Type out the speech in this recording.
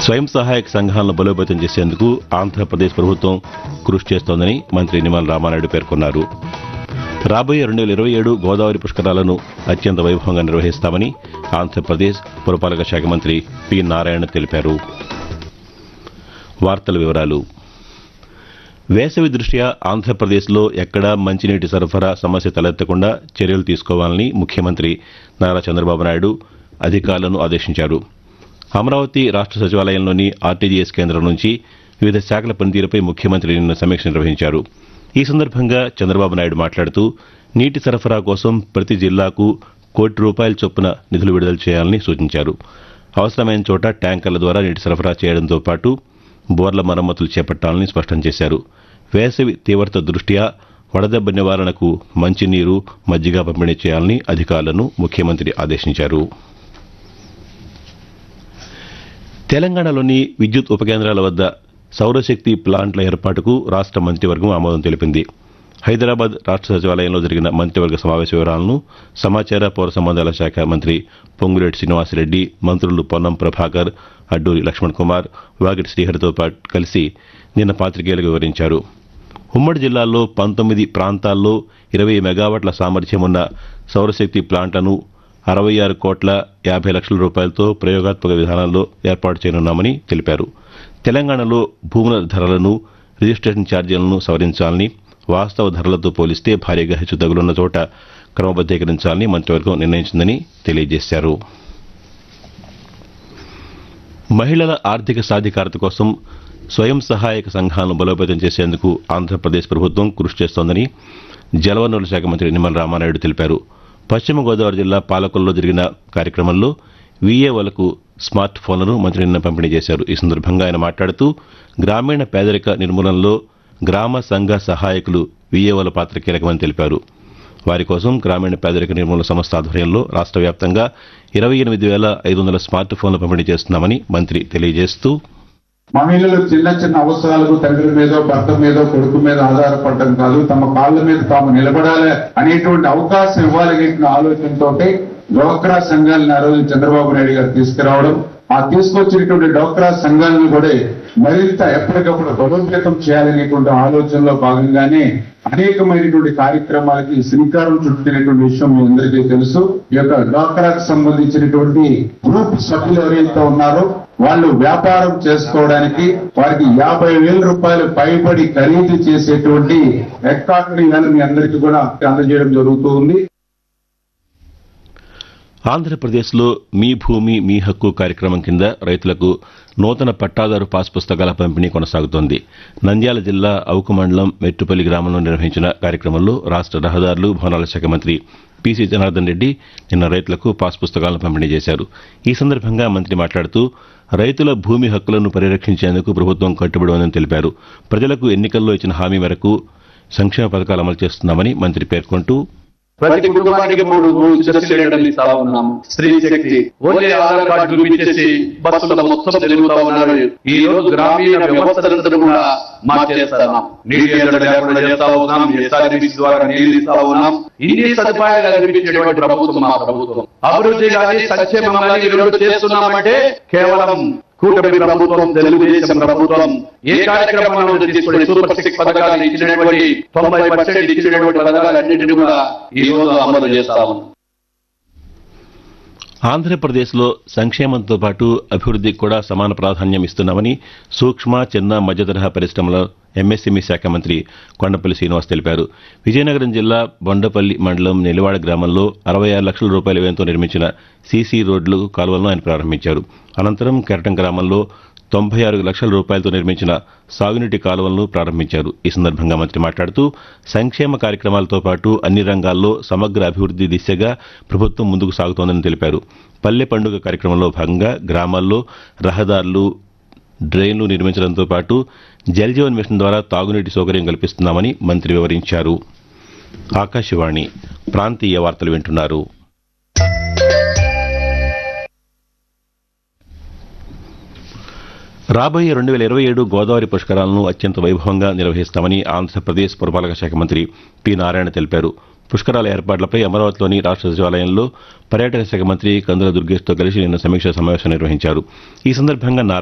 స్వయం సహాయక సంఘాలను బలోపేతం చేసేందుకు ఆంధ్రప్రదేశ్ ప్రభుత్వం కృషి చేస్తోందని మంత్రి నిమ్మల రామానాయుడు పేర్కొన్నారు. రాబోయే 2027 గోదావరి పుష్కరాలను అత్యంత వైభవంగా నిర్వహిస్తామని ఆంధ్రప్రదేశ్ పురపాలక శాఖ మంత్రి పి. నారాయణ తెలిపారు. వార్తల వివరాలు. వేసవి దృష్ట్యా ఆంధ్రప్రదేశ్లో ఎక్కడా మంచినీటి సరఫరా సమస్య తలెత్తకుండా చర్యలు తీసుకోవాలని ముఖ్యమంత్రి నారా చంద్రబాబు నాయుడు అధికారులను ఆదేశించారు. అమరావతి రాష్ట్ర సచివాలయంలోని ఆర్టీజీఎస్ కేంద్రం నుంచి వివిధ శాఖల పనితీరుపై ముఖ్యమంత్రి నిన్న సమీక్ష నిర్వహించారు. ఈ సందర్భంగా చంద్రబాబు నాయుడు మాట్లాడుతూ నీటి సరఫరా కోసం ప్రతి జిల్లాకు ₹1 కోటి చొప్పున నిధులు విడుదల చేయాలని సూచించారు. అవసరమైన చోట ట్యాంకర్ల ద్వారా నీటి సరఫరా చేయడంతో పాటు బోర్ల మరమ్మతులు చేపట్టాలని స్పష్టం చేశారు. వేసవి తీవ్రత దృష్ట్యా వడదెబ్బ నివారణకు మంచినీరు, మజ్జిగ పంపిణీ చేయాలని అధికారులను ముఖ్యమంత్రి ఆదేశించారు. తెలంగాణలోని విద్యుత్ ఉపకేంద్రాల వద్ద సౌరశక్తి ప్లాంట్ల ఏర్పాటుకు రాష్ట్ర మంత్రివర్గం ఆమోదం తెలిపింది. హైదరాబాద్ రాష్ట్ర సచివాలయంలో జరిగిన మంత్రివర్గ సమావేశ వివరాలను సమాచార పౌర సంబంధాల శాఖ మంత్రి పొంగులేటి శ్రీనివాసరెడ్డి, మంత్రులు పొన్నం ప్రభాకర్, అడ్డూరి లక్ష్మణ్ కుమార్, వాగిటి శ్రీహరితో కలిసి నిన్న పాత్రికేయులకు వివరించారు. ఉమ్మడి జిల్లాల్లో 19 ప్రాంతాల్లో 20 మెగావాట్ల సామర్థ్యం ఉన్న సౌరశక్తి ప్లాంట్లను 66,50,00,000 రూపాయలతో ప్రయోగాత్మక విధానంలో ఏర్పాటు చేయనున్నామని తెలిపారు. తెలంగాణలో భూముల ధరలను, రిజిస్ట్రేషన్ ఛార్జీలను సవరించాలని, వాస్తవ ధరలతో పోలిస్తే భారీగా హెచ్చుతగ్గులున్న చోట క్రమబద్దీకరించాలని మంత్రివర్గం నిర్ణయించిందని తెలియజేశారు. మహిళల ఆర్థిక సాధికారత కోసం స్వయం సహాయక సంఘాలను బలోపేతం చేసేందుకు ఆంధ్రప్రదేశ్ ప్రభుత్వం కృషి చేస్తోందని జలవనరుల శాఖ మంత్రి నిమ్మల రామానాయుడు తెలిపారు. పశ్చిమ గోదావరి జిల్లా పాలకొల్లో జరిగిన కార్యక్రమంలో వీఏఓలకు స్మార్ట్ ఫోన్లను మంత్రి నిన్న పంపిణీ చేశారు. ఈ సందర్భంగా ఆయన మాట్లాడుతూ గ్రామీణ పేదరిక నిర్మూలనలో గ్రామ సంఘ సహాయకులు వీఏఓల పాత్ర కీలకమని తెలిపారు. వారి కోసం గ్రామీణ పేదరిక నిర్మూలన సంస్థ ఆధ్వర్యంలో రాష్ట్ర వ్యాప్తంగా 28,500 స్మార్ట్ ఫోన్లు పంపిణీ చేస్తున్నామని మంత్రి తెలియజేస్తూ మహిళలు చిన్న చిన్న అవసరాలకు తండ్రి మీదో, భర్త మీదో, కొడుకు మీద ఆధారపడటం కాదు, తమ కాళ్ళ మీద తాము నిలబడాలి అనేటువంటి అవకాశం ఇవ్వాలనే ఆలోచనతో డ్వాక్రా సంఘాలను ఆ రోజు చంద్రబాబు నాయుడు గారు తీసుకురావడం, ఆ తీసుకొచ్చినటువంటి డ్వాక్రా సంఘాలను కూడా మరింత ఎప్పటికప్పుడు బలోపేతం చేయాలనేటువంటి ఆలోచనలో భాగంగానే అనేకమైనటువంటి కార్యక్రమాలకి శ్రీకారం చుట్టినటువంటి విషయం మీ అందరికీ తెలుసు. ఈ యొక్క డ్వాక్రాకు సంబంధించినటువంటి గ్రూప్ సభ్యులు ఎవరైతే ఉన్నారో వాళ్ళు వ్యాపారం చేసుకోవడానికి వారికి ₹50,000 పైబడి ఖరీదు చేసేటువంటి రికార్డుని మీ అందరికీ కూడా అందజేయడం జరుగుతూ ఉంది. ఆంధ్రప్రదేశ్లో మీ భూమి మీ హక్కు కార్యక్రమం కింద రైతులకు నూతన పట్టాదారు పాస్ పుస్తకాల పంపిణీ కొనసాగుతోంది. నంద్యాల జిల్లా అవుకు మండలం మెట్టుపల్లి గ్రామంలో నిర్వహించిన కార్యక్రమంలో రాష్ట్ర రహదారులు, భవనాల శాఖ మంత్రి పీసీ జనార్దన్ రెడ్డి నిన్న రైతులకు పాస్ పుస్తకాలను పంపిణీ చేశారు. ఈ సందర్భంగా మంత్రి మాట్లాడుతూ రైతుల భూమి హక్కులను పరిరక్షించేందుకు ప్రభుత్వం కట్టుబడి ఉందని తెలిపారు. ప్రజలకు ఎన్నికల్లో ఇచ్చిన హామీ మేరకు సంక్షేమ పథకాలు అమలు చేస్తున్నామని మంత్రి పేర్కొంటూ ప్రతి కుటుంబానికి 3 సిలిండర్లు ఇస్తా ఉన్నాము. స్త్రీ శక్తి ఓన్లీ ఆధార్ కార్డు చూపించేసి బస్సుల మొత్తం తిరుగుతా ఉన్నారు. ఈ రోజు గ్రామీణ వ్యవస్థలంతా కూడా మార్చేస్తున్నాం. నీటి ఎద్దడి లేకుండా చేస్తా ఉన్నాం. ఎస్ఆర్బీసీ ద్వారా నీళ్లు ఇస్తా ఉన్నాం. ఇన్ని సదుపాయాలు కల్పించేటువంటి ప్రభుత్వం మా ప్రభుత్వం. అభివృద్ధి కానీ సంక్షేమం కానీ ఈరోజు చేస్తున్నామంటే కేవలం కూటమి ప్రభుత్వం, తెలుగుదేశం ప్రభుత్వం ఏ కార్యక్రమం తీసుకుని సూపర్ 6 పథకాలు ఇచ్చినటువంటి 90% ఇచ్చినటువంటి పథకాలన్నింటినీ కూడా ఈ రోజు అమలు చేస్తాము. ఆంధ్రప్రదేశ్లో సంక్షేమంతో పాటు అభివృద్ధికి కూడా సమాన ప్రాధాన్యం ఇస్తున్నామని సూక్ష్మ, చిన్న, మధ్యతరహా పరిశ్రమల ఎంఎస్ఎంఈ శాఖ మంత్రి కొండపల్లి శ్రీనివాస్ తెలిపారు. విజయనగరం జిల్లా బొండపల్లి మండలం నెల్లివాడ గ్రామంలో ₹66 లక్షల వ్యయంతో నిర్మించిన సీసీ రోడ్లు, కాలువలను ఆయన ప్రారంభించారు. అనంతరం కెరటం గ్రామంలో ₹96 లక్షలతో నిర్మించిన సాగునీటి కాలువలను ప్రారంభించారు. ఈ సందర్భంగా మంత్రి మాట్లాడుతూ సంక్షేమ కార్యక్రమాలతో పాటు అన్ని రంగాల్లో సమగ్ర అభివృద్ధి దిశగా ప్రభుత్వం ముందుకు సాగుతోందని తెలిపారు. పల్లె పండుగ కార్యక్రమంలో భాగంగా గ్రామాల్లో రహదారులు, డ్రైన్లు నిర్మించడంతో పాటు జల్ జీవన్ మిషన్ ద్వారా తాగునీటి సౌకర్యం కల్పిస్తున్నామని మంత్రి వివరించారు. ఆకాశవాణి ప్రాంతీయ వార్తలు వింటున్నారు. రాబోయే 2027 గోదావరి పుష్కరాలను అత్యంత వైభవంగా నిర్వహిస్తామని ఆంధ్రప్రదేశ్ పురపాలక శాఖ మంత్రి పి. నారాయణ తెలిపారు. పుష్కరాల ఏర్పాట్లపై అమరావతిలోని రాష్ట్ర సచివాలయంలో పర్యాటక శాఖ మంత్రి కందుల దుర్గేష్తో కలిసి నిన్న సమీక్షా సమావేశం నిర్వహించారు. ఈ సందర్భంగా